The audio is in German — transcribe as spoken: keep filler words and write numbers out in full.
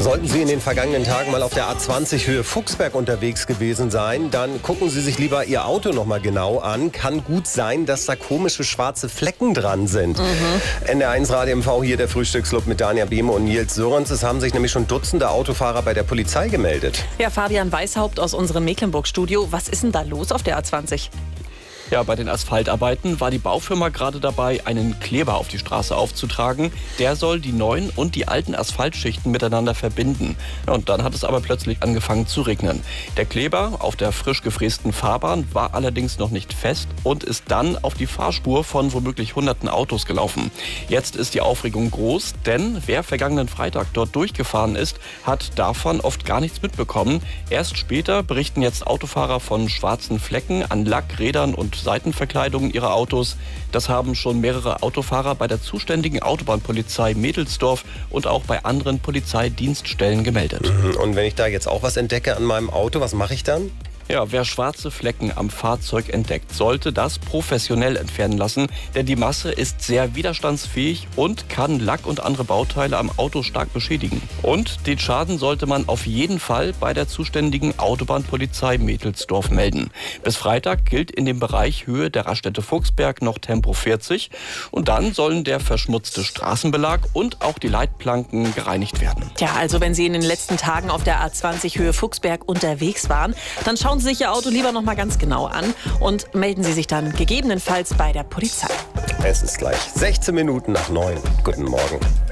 Sollten Sie in den vergangenen Tagen mal auf der A zwanzig Höhe Fuchsberg unterwegs gewesen sein, dann gucken Sie sich lieber Ihr Auto noch mal genau an. Kann gut sein, dass da komische schwarze Flecken dran sind. Mhm. N D R eins Radio M V, hier der Frühstücksclub mit Dania Behme und Nils Sörens. Es haben sich nämlich schon Dutzende Autofahrer bei der Polizei gemeldet. Ja, Fabian Weishaupt aus unserem Mecklenburg-Studio. Was ist denn da los auf der A zwanzig? Ja, bei den Asphaltarbeiten war die Baufirma gerade dabei, einen Kleber auf die Straße aufzutragen. Der soll die neuen und die alten Asphaltschichten miteinander verbinden. Und dann hat es aber plötzlich angefangen zu regnen. Der Kleber auf der frisch gefrästen Fahrbahn war allerdings noch nicht fest und ist dann auf die Fahrspur von womöglich hunderten Autos gelaufen. Jetzt ist die Aufregung groß, denn wer vergangenen Freitag dort durchgefahren ist, hat davon oft gar nichts mitbekommen. Erst später berichten jetzt Autofahrer von schwarzen Flecken an Lack, Rädern und Seitenverkleidungen ihrer Autos. Das haben schon mehrere Autofahrer bei der zuständigen Autobahnpolizei Mädelsdorf und auch bei anderen Polizeidienststellen gemeldet. Und wenn ich da jetzt auch was entdecke an meinem Auto, was mache ich dann? Ja, wer schwarze Flecken am Fahrzeug entdeckt, sollte das professionell entfernen lassen, denn die Masse ist sehr widerstandsfähig und kann Lack und andere Bauteile am Auto stark beschädigen. Und den Schaden sollte man auf jeden Fall bei der zuständigen Autobahnpolizei Mädelsdorf melden. Bis Freitag gilt in dem Bereich Höhe der Raststätte Fuchsberg noch Tempo vierzig und dann sollen der verschmutzte Straßenbelag und auch die Leitplanken gereinigt werden. Tja, also wenn Sie in den letzten Tagen auf der A zwanzig Höhe Fuchsberg unterwegs waren, dann schauen Sie sich Ihr Auto lieber noch mal ganz genau an und melden Sie sich dann gegebenenfalls bei der Polizei. Es ist gleich sechzehn Minuten nach neun. Guten Morgen.